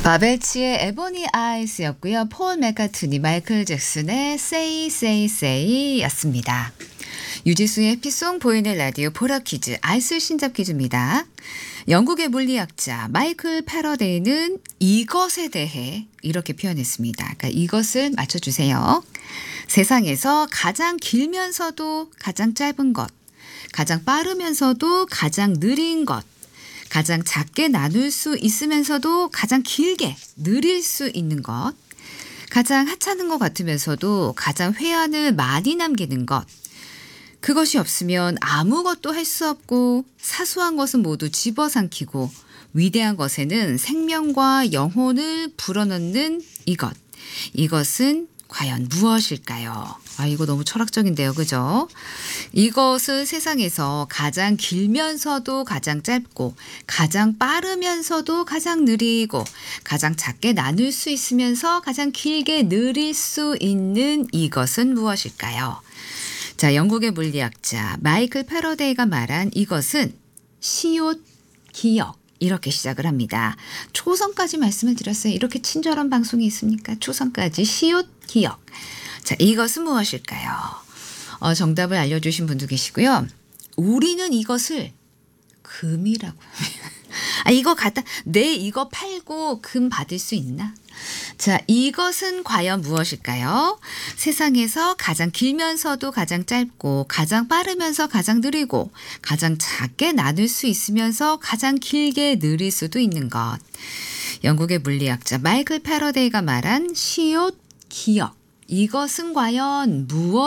바벨치의 에보니 아이스였고요. 폴 맥카트니, 마이클 잭슨의 Say Say Say였습니다. 유지수의 해피송 보이는 라디오 보라 퀴즈 아이스 신잡 퀴즈입니다. 영국의 물리학자 마이클 패러데이는 이것에 대해 이렇게 표현했습니다. 그러니까 이것을 맞춰주세요. 세상에서 가장 길면서도 가장 짧은 것, 가장 빠르면서도 가장 느린 것, 가장 작게 나눌 수 있으면서도 가장 길게 느릴 수 있는 것, 가장 하찮은 것 같으면서도 가장 회한을 많이 남기는 것, 그것이 없으면 아무것도 할 수 없고 사소한 것은 모두 집어삼키고 위대한 것에는 생명과 영혼을 불어넣는 이것, 이것은 과연 무엇일까요? 아, 이거 너무 철학적인데요. 그죠? 이것은 세상에서 가장 길면서도 가장 짧고 가장 빠르면서도 가장 느리고 가장 작게 나눌 수 있으면서 가장 길게 느릴 수 있는 이것은 무엇일까요? 자, 영국의 물리학자 마이클 패러데이가 말한 이것은 시옷 기억. 이렇게 시작을 합니다. 초성까지 말씀을 드렸어요. 이렇게 친절한 방송이 있습니까? 초성까지 시옷 기억. 자, 이것은 무엇일까요? 정답을 알려주신 분도 계시고요. 우리는 이것을 금이라고 합니다. 아, 이거 이거 팔고 금 받을 수 있나? 자, 이것은 과연 무엇일까요? 세상에서 가장 길면서도 가장 짧고 가장 빠르면서 가장 느리고 가장 작게 나눌 수 있으면서 가장 길게 느릴 수도 있는 것. 영국의 물리학자 마이클 패러데이가 말한 시옷 기억. 이것은 과연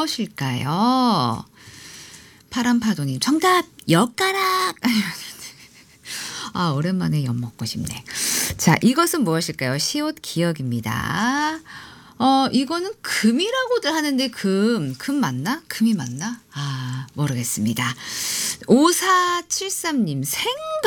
무엇일까요? 파란파도님 정답! 엿가락! 아, 오랜만에 엿 먹고 싶네. 자, 이것은 무엇일까요? 시옷 기억입니다. 이거는 금이라고들 하는데 금 맞나? 금이 맞나? 아, 모르겠습니다. 5473님 생금.